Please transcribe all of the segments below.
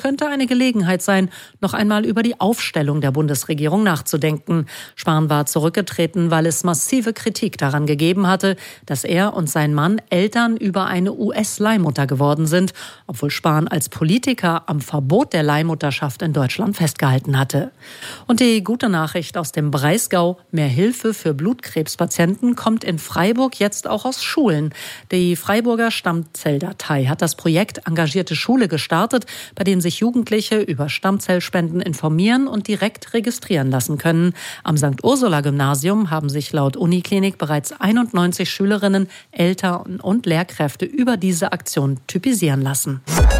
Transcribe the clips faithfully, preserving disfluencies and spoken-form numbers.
könnte eine Gelegenheit sein, noch einmal über die Aufstellung der Bundesregierung nachzudenken. Spahn war zurückgetreten, weil es massive Kritik daran gegeben hatte, dass er und sein Mann Eltern über eine U S-Leihmutter geworden sind, obwohl Spahn als Politiker am Verbot der Leihmutterschaft in Deutschland festgehalten hatte. Und die gute Nachricht aus dem Breisgau: Mehr Hilfe für Blutkrebspatienten kommt in Freiburg jetzt auch aus Schulen. Die Freiburger Stammzelldatei hat das Projekt Engagierte Schule gestartet, bei dem sich Jugendliche über Stammzellspenden informieren und direkt registrieren lassen können. Am Sankt Ursula Gymnasium haben sich laut Uniklinik bereits einundneunzig Schülerinnen, Eltern und Lehrkräfte über diese Aktion typisieren lassen.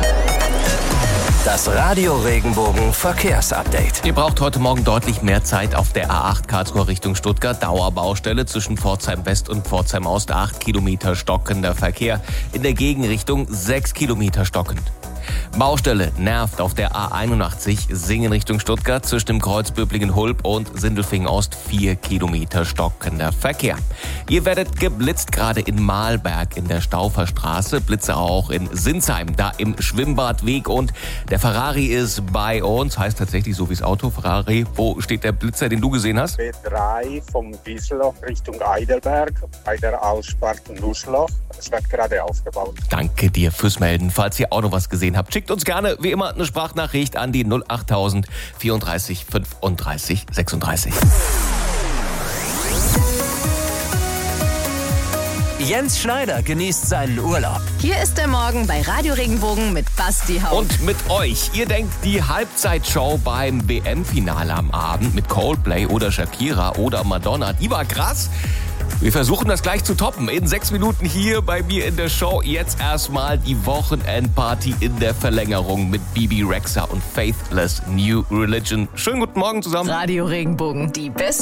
Das Radio Regenbogen Verkehrsupdate. Ihr braucht heute Morgen deutlich mehr Zeit auf der A acht Karlsruhe Richtung Stuttgart. Dauerbaustelle zwischen Pforzheim West und Pforzheim Ost. acht Kilometer stockender Verkehr. In der Gegenrichtung sechs Kilometer stockend. Baustelle nervt auf der A einundachtzig Singen Richtung Stuttgart zwischen dem Kreuz Böblingen-Hulb und Sindelfingen Ost. vier Kilometer stockender Verkehr. Ihr werdet geblitzt, gerade in Mahlberg in der Stauferstraße. Blitze auch in Sinsheim, da im Schwimmbadweg. Und der Ferrari ist bei uns, heißt tatsächlich so wie das Auto, Ferrari. Wo steht der Blitzer, den du gesehen hast? B drei vom Wieselloch Richtung Eidelberg bei der Aussparten Nussloch. Es wird gerade aufgebaut. Danke dir fürs Melden. Falls ihr auch noch was gesehen habt, schickt uns gerne wie immer eine Sprachnachricht an die null achttausend vierunddreißig fünfunddreißig sechsunddreißig. Jens Schneider genießt seinen Urlaub. Hier ist der Morgen bei Radio Regenbogen mit Basti Haupt. Und mit euch. Ihr denkt, die Halbzeitshow beim W M-Finale am Abend mit Coldplay oder Shakira oder Madonna, die war krass? Wir versuchen das gleich zu toppen. In sechs Minuten hier bei mir in der Show. Jetzt erstmal die Wochenendparty in der Verlängerung mit Bibi Rexha und Faithless New Religion. Schönen guten Morgen zusammen. Radio Regenbogen, die beste